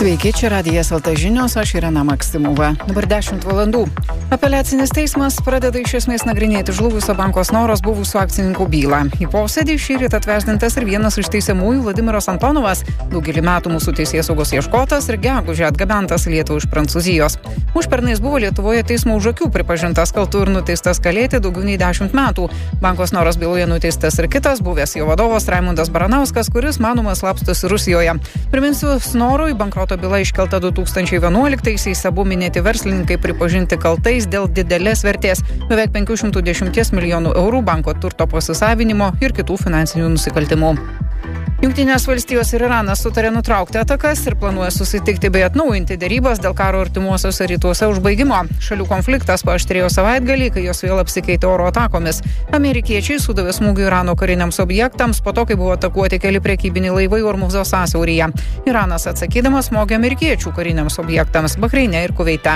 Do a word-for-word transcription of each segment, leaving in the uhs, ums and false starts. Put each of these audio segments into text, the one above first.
Sveiki, čia Radijas L T žinios, aš Irena Maksimova. Dabar dešimt valandų. Apeliacinis teismas pradeda iš esmės nagrinėti žlugusio banko Snoras buvusių akcininkų bylą. Į posėdį šįryt atvesdintas ir vienas iš teisiamųjų Vladimiras Antonovas, daugelį metų mūsų teisėsaugos ieškotas ir gegužę atgabentas į Lietuvą iš Prancūzijos. Užpernais buvo Lietuvoje teismo už akių pripažintas kaltu ir nuteistas kalėti daugiau nei dešimt metų. Banko Snoras byloje nuteistas ir kitas buvęs jo vadovas Raimundas Baranauskas, kuris manomas slapstosi Rusijoje. Priminsiu, Snorui bankroto byla iškelta du tūkstančiai vienuoliktaisiais, abu minėti verslininkai pripažinti kaltais dėl didelės vertės beveik penkių šimtų dešimties milijonų eurų banko turto pasisavinimo ir kitų finansinių nusikaltimų. Jungtinės valstijos ir Iranas sutarė nutraukti atakas ir planuoja susitikti bei atnaujinti derybas dėl karo artimuosiuose rytuose užbaigimo. Šalių konfliktas paaštrėjo savaitgalį, kai jos vėl apsikeitė oro atakomis. Amerikiečiai sudavė smūgių Irano kariniams objektams po to, kai buvo atakuoti keli prekybiniai laivai Ormuzo sąsiauryje. Iranas atsakydamas smogė amerikiečių kariniams objektams Bahreine ir Kuveite.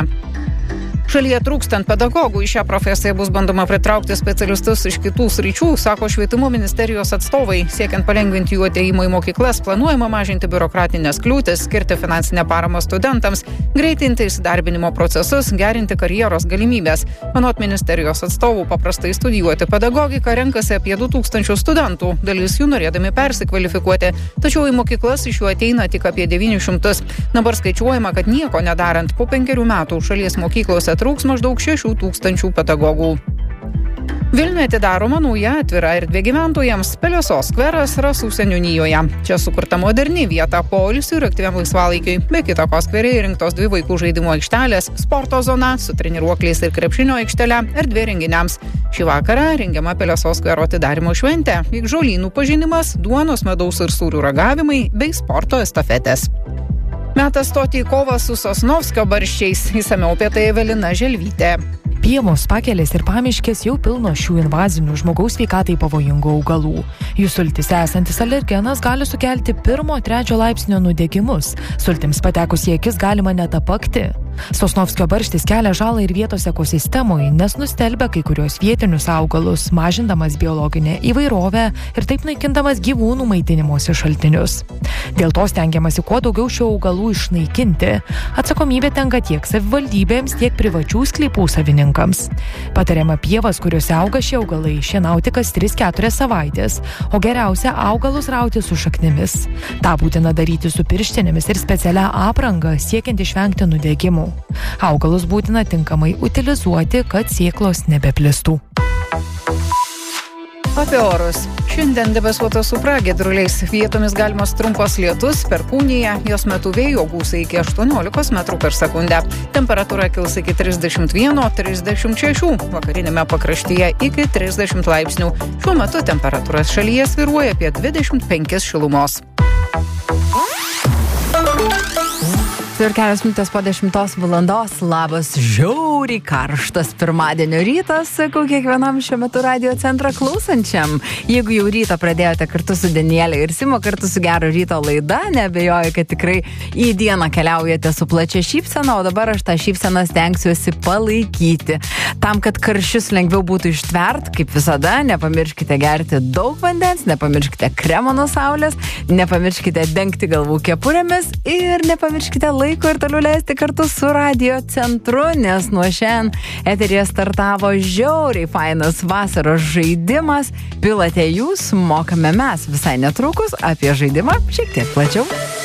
Šalyje trūkstant pedagogų į šią profesiją bus bandoma pritraukti specialistus iš kitų sričių, sako švietimo ministerijos atstovai. Siekiant palengvinti jų atėjimą į mokyklas, planuojama mažinti biurokratinės kliūtis, skirti finansinę paramą studentams, greitinti įsidarbinimo procesus, gerinti karjeros galimybės. Anot ministerijos atstovų, paprastai studijuoti pedagogiką renkasi apie du tūkstančius studentų, dalis jų norėdami persikvalifikuoti, tačiau į mokyklas iš jų ateina tik apie devynis šimtus. Dabar skaičiuojama, kad nieko nedarant po penkerių metų šalies mokyklose trūks maždaug šešių tūkstančių pedagogų. Vilniuje atidaroma nauja atvira erdvė gyventojams. Pelesos skveras Rasų seniūnijoje. Čia sukurta moderni vieta poilsiui ir aktyviam laisvalaikiui. Be kita ko skvere įrengtos dvi vaikų žaidimo aikštelės, sporto zona su treniruokliais ir krepšinio aikštele, erdvė renginiams. Šį vakarą rengiama Pelesos skvero atidarymo šventė, vyks žolynų pažinimas, duonos, medaus ir sūrių ragavimai bei sporto estafetės. Metas stoti į kovą su Sosnovskio barščiais. Įsamiau apie tai Evelina Želvytė. Pievos, pakelės ir pamiškės jau pilno šių invazinių žmogaus sveikatai pavojingų augalų. Jų sultise esantis alergenas gali sukelti pirmo, trečio laipsnio nudegimus. Sultims patekus į akis galima net apakti. Sosnovskio barštis kelia žalą ir vietos ekosistemoje, nes nustelbia kai kurios vietinius augalus, mažindamas biologinę įvairovę ir taip naikindamas gyvūnų maitinimosi šaltinius. Dėl to stengiamasi kuo daugiau šių augalų išnaikinti. Atsakomybė tenka tiek savivaldybėms, tiek privačių sklypų savininkams. Patariama pievas, kuriuose auga šie augalai, šienauti kas tris keturias savaitės, o geriausia augalus rauti su šaknimis. Ta būtina daryti su pirštinėmis ir specialia apranga, siekiant išvengti nudegimų. Augalus būtina tinkamai utilizuoti, kad sėklos nebeplistų. Apie orus. Šiandien debesuota su pragiedruliais. Vietomis galimas trumpas lietus, perkūnija, jos metu vėjo gūsiai iki aštuoniolikos metrų per sekundę. Temperatūra kils iki trisdešimt vieno trisdešimt šešių, vakarinėme pakraštyje iki trisdešimt laipsnių. Šiuo metu temperatūra šalyje svyruoja apie dvidešimt penkis šilumos. Ir kelios minutės po dešimtos valandos. Labas, žiauriai karštas pirmadienio rytas, sakau kiekvienam šiuo metu radio centrą klausančiam. Jeigu jau rytą pradėjote kartu su Danielė ir Simo, kartu su Gero ryto laida, neabejoju, kad tikrai į dieną keliaujate su plačia šypsena, o dabar aš tą šypseną stengsiuosi palaikyti. Tam, kad karščius lengviau būtų ištvert, kaip visada, nepamirškite gerti daug vandens, nepamirškite kremo nuo saulės, nepamirškite dengti galvų kepurėmis ir nepamirškite laiko laiko ir toliau leisti kartu su radio centru, nes nuo šiandien eteryje startavo žiauriai fainas vasaros žaidimas. Pilate jūs, mokame mes. Visai netrukus apie žaidimą šiek tiek plačiau.